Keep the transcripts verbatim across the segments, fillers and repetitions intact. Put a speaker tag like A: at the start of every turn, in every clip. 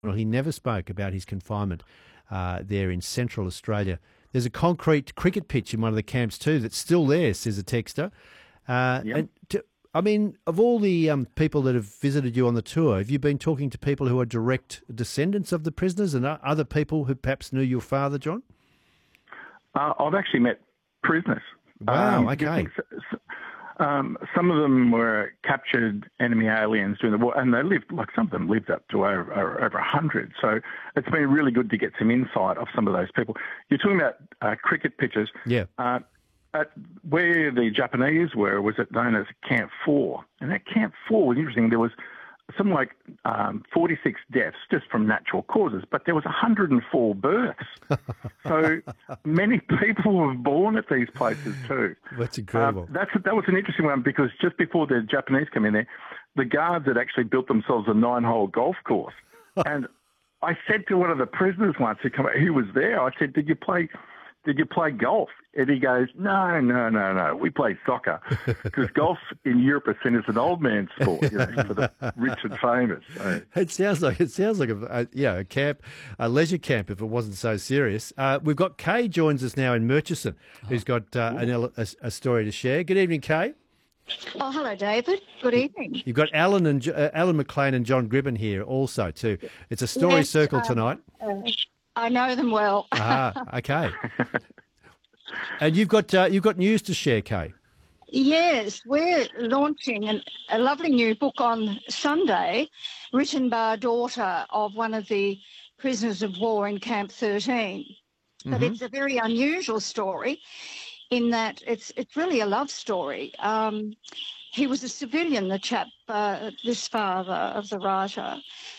A: Well, he never spoke about his confinement uh, there in Central Australia. There's a concrete cricket pitch in one of the camps too that's still there, says a texter. Uh,
B: Yep.
A: and to, I mean, of all the um, people that have visited you on the tour, have you been talking to people who are direct descendants of the prisoners and o- other people who perhaps knew your father, John?
B: Uh, I've actually met prisoners.
A: Wow,
B: Um,
A: okay.
B: s- s- Um, some of them were captured enemy aliens during the war, and they lived, like some of them lived up to over over a hundred. So it's been really good to get some insight of some of those people. You're talking about uh, cricket pitches.
A: Yeah.
B: Uh, at where the Japanese were was it known as Camp Four, and at Camp Four was interesting. There was something like um, forty-six deaths just from natural causes, but there was one hundred four births. So many people were born at these places too.
A: That's incredible.
B: Um, that's that was an interesting one because just before the Japanese came in there, the guards had actually built themselves a nine-hole golf course. And I said to one of the prisoners once who come, who was there, I said, "Did you play? Did you play golf?" And he goes, "No, no, no, no. We play soccer because golf in Europe is seen as an old man's sport, you know, for the rich and famous." So,
A: It sounds like it sounds like a, a yeah a camp, a leisure camp. If it wasn't so serious, uh, we've got Kay joins us now in Murchison, who's got uh, an, ele- a, a story to share. Good evening, Kay.
C: Oh, hello, David. Good evening.
A: You've got Alan and Jo- uh, Alan McLean and John Gribben here also too. It's a story
C: Yes,
A: circle
C: um,
A: tonight.
C: Uh, I know them well.
A: Ah, okay. And you've got uh, you've got news to share, Kay.
C: Yes, we're launching an, a lovely new book on Sunday, written by a daughter of one of the prisoners of war in Camp thirteen. But
A: Mm-hmm.
C: it's a very unusual story in that it's it's really a love story. Um, he was a civilian, the chap, uh, this father of the writer,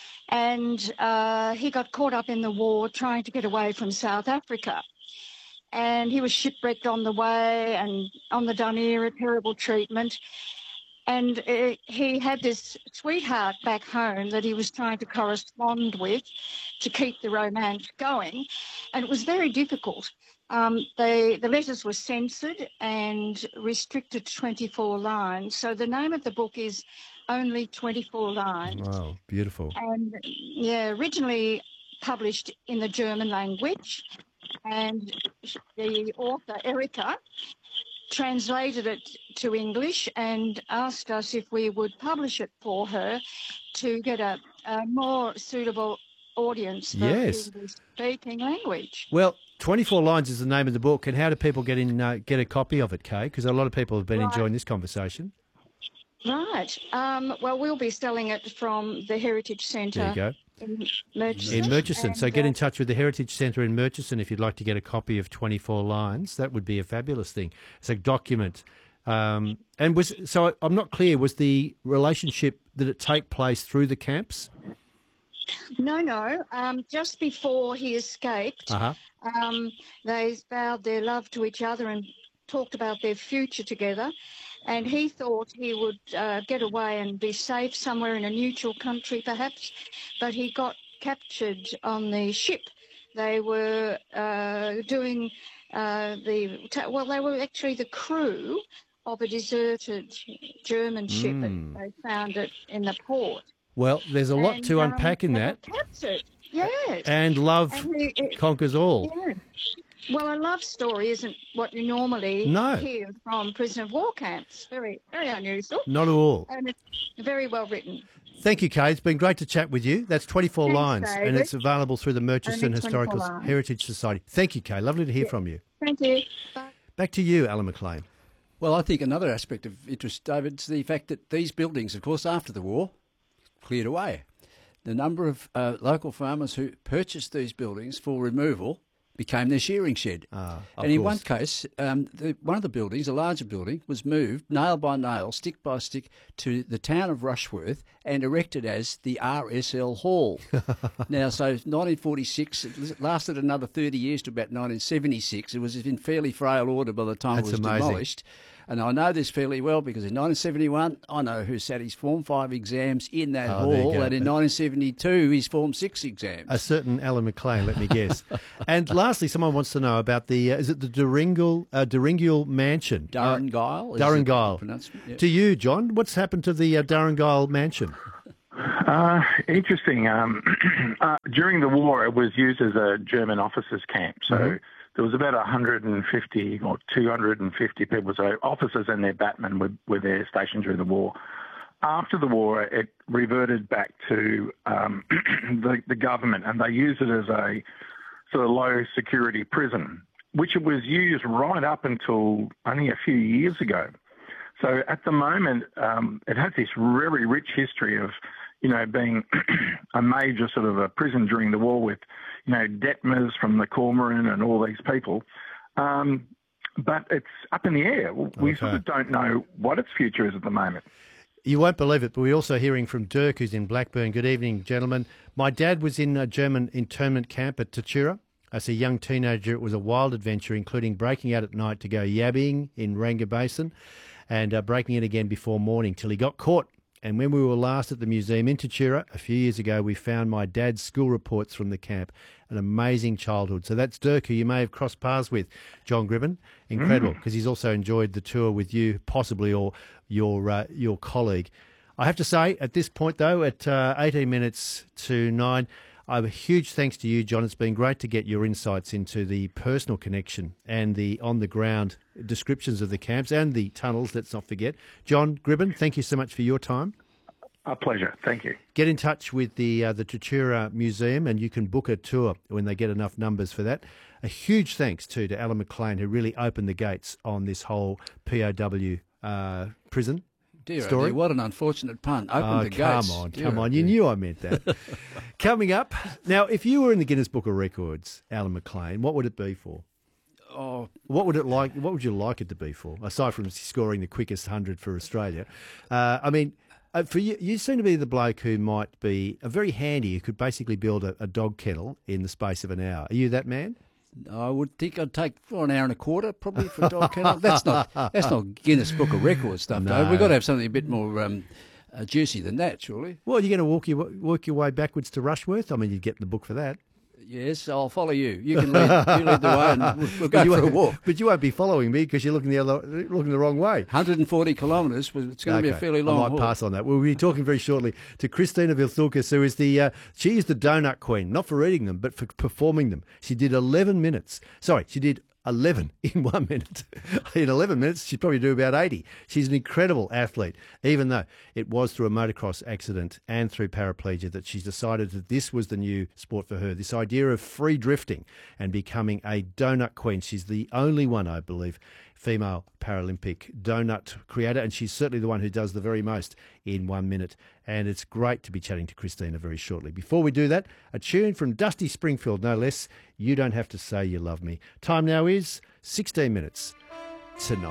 C: and uh, he got caught up in the war trying to get away from South Africa. And he was shipwrecked on the way and on the Dunera, terrible treatment. And uh, he had this sweetheart back home that he was trying to correspond with to keep the romance going. And it was very difficult. Um, they, the letters were censored and restricted to twenty-four lines. So the name of the book is Only twenty-four Lines.
A: Wow, beautiful.
C: And yeah, originally published in the German language. And the author, Erica, translated it to English and asked us if we would publish it for her to get a, a more suitable audience for
A: Yes.
C: the English-speaking language.
A: Well, twenty-four lines is the name of the book, and how do people get in uh, get a copy of it, Kay? Because a lot of people have been
C: Right.
A: enjoying this conversation.
C: Right. Um, well, we'll be selling it from the Heritage
A: There
C: Centre
A: you go.
C: in Murchison.
A: In Murchison. So
C: And,
A: get
C: uh,
A: in touch with the Heritage Centre in Murchison if you'd like to get a copy of twenty-four lines. That would be a fabulous thing. It's a document. Um, and was so I'm not clear, was the relationship, did it take place through the camps?
C: No, no. Um, just before he escaped,
A: Uh-huh.
C: um, they vowed their love to each other and talked about their future together. And he thought he would uh, get away and be safe somewhere in a neutral country, perhaps. But he got captured on the ship. They were uh, doing uh, the well. They were actually the crew of a deserted German ship, and they found it in the port.
A: Well, there's a lot
C: And,
A: to
C: um,
A: unpack in
C: they
A: that.
C: got captured. Yes.
A: And love
C: And he- it-
A: conquers all.
C: yeah. Well, a love story isn't what you normally
A: No.
C: hear from prisoner of war camps. Very, very unusual,
A: Not at all.
C: and it's very well written.
A: Thank you, Kay. It's been great to chat with you. That's twenty-four
C: Thanks,
A: lines, and
C: David.
A: it's available through the Murchison
C: Only twenty-four
A: Historical
C: lines.
A: Heritage Society. Thank you, Kay. Lovely to hear from you.
C: Thank you. Bye.
A: Back to you, Alan McLean.
D: Well, I think another aspect of interest, David, is the fact that these buildings, of course, after the war, cleared away. The number of uh, local farmers who purchased these buildings for removal became their shearing shed.
A: Ah, of
D: and in
A: course.
D: one case, um, the, one of the buildings, a larger building, was moved nail by nail, stick by stick, to the town of Rushworth and erected as the R S L Hall. Now, so nineteen forty-six, it lasted another thirty years to about nineteen seventy-six. It was in fairly frail order by the time
A: That's
D: it was
A: amazing.
D: demolished. And I know this fairly well because in nineteen seventy-one, I know who sat his Form five exams in that
A: Oh, there you
D: hall,
A: go.
D: and in nineteen seventy-two, his Form six exams.
A: A certain Alan McLean, let me guess. And lastly, someone wants to know about the, uh, is it the Duringal, uh, Duringal Mansion?
D: Durringyle.
A: Uh,
D: is the
A: Durringyle.
D: pronouncement, yeah.
A: To you, John, what's happened to the uh, Durringyle Mansion?
B: Uh, interesting. Um, uh, during the war, it was used as a German officers' camp. So mm-hmm. there was about one hundred fifty or two hundred fifty people. So officers and their batmen were, were there stationed during the war. After the war, it reverted back to um, the, the government, and they used it as a sort of low security prison, which it was used right up until only a few years ago. So at the moment, um, it has this very rich history of, you know, being a major sort of a prison during the war with, you know, Detmers from the Cormoran and all these people. Um, but it's up in the air. We okay. sort of don't know what its future is at the moment.
A: You won't believe it, but we're also hearing from Dirk, who's in Blackburn. Good evening, gentlemen. My dad was in a German internment camp at Tachura. As a young teenager, it was a wild adventure, including breaking out at night to go yabbing in Ranga Basin and uh, breaking it again before morning till he got caught. And when we were last at the museum in Tachura a few years ago, we found my dad's school reports from the camp. An amazing childhood. So that's Dirk, who you may have crossed paths with, John Gribben. Incredible, because mm. he's also enjoyed the tour with you, possibly, or your uh, your colleague. I have to say, at this point, though, at uh, eighteen minutes to nine, I have a huge thanks to you, John. It's been great to get your insights into the personal connection and the on-the-ground descriptions of the camps and the tunnels, let's not forget. John Gribben, thank you so much for your time.
B: A pleasure. Thank you.
A: Get in touch with the uh, the Tachura Museum and you can book a tour when they get enough numbers for that. A huge thanks too to Alan McLean, who really opened the gates on this whole P O W uh, prison
D: Dear,
A: story.
D: Oh dear, what an unfortunate pun. Open
A: oh,
D: the
A: come
D: gates.
A: on,
D: Dear,
A: come on.
D: dear.
A: You knew I meant that. Coming up, now, if you were in the Guinness Book of Records, Alan McLean, what would it be for?
D: Oh,
A: what would it like? What would you like it to be for? Aside from scoring the quickest hundred for Australia, uh, I mean, uh, for you, you seem to be the bloke who might be a very handy. Who could basically build a, a dog kennel in the space of an hour. Are you that man?
D: I would think I'd take for an hour and a quarter, probably, for a dog kennel. That's not that's not Guinness Book of Records stuff,
A: no.
D: though. We've got to have something a bit more um, uh, juicy than that, surely.
A: Well, you're going to walk your work your way backwards to Rushworth. I mean, you'd get the book for that.
D: Yes, I'll follow you. You can lead, you lead the way, and we'll, we'll go for a walk.
A: But you won't be following me because you're looking the other, looking the wrong way.
D: one hundred forty kilometres. It's going okay. to be a fairly long
A: I might
D: haul.
A: pass on that. We'll be talking very shortly to Christina Vilthulkas, who is the uh, she is the donut queen, not for eating them, but for performing them. She did eleven minutes. Sorry, she did eleven in one minute. In eleven minutes, she'd probably do about eighty. She's an incredible athlete, even though it was through a motocross accident and through paraplegia that she's decided that this was the new sport for her, this idea of free drifting and becoming a donut queen. She's the only one, I believe, female Paralympic donut creator, and she's certainly the one who does the very most in one minute. And it's great to be chatting to Christina very shortly. Before we do that, a tune from Dusty Springfield, no less. You Don't Have to Say You Love Me. Time now is sixteen minutes to nine.